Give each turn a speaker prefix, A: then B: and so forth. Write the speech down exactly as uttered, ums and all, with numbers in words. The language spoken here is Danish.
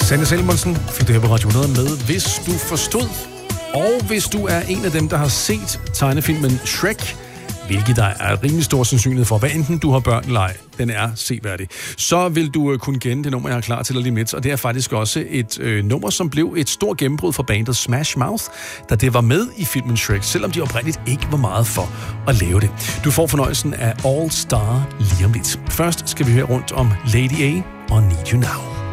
A: Sanne Salomonsen fik det her på Radio hundrede med Hvis du forstod. Og hvis du er en af dem, der har set tegnefilmen Shrek, hvilket der er rimelig stor sandsynlighed for, hvad enten du har børn eller ej, den er seværdig, så vil du kunne kende det nummer, jeg har klar til dig lige midt. Og det er faktisk også et øh, nummer, som blev et stort gennembrud for bandet Smash Mouth, da det var med i filmen Shrek, selvom de oprindeligt ikke var meget for at lave det. Du får fornøjelsen af All Star lige om lidt. Først skal vi høre rundt om Lady A og Need You Now.